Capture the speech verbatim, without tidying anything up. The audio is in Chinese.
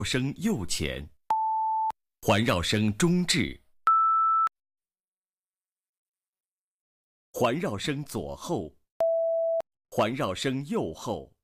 声右前，环绕声中置，环绕声左后，环绕声右后。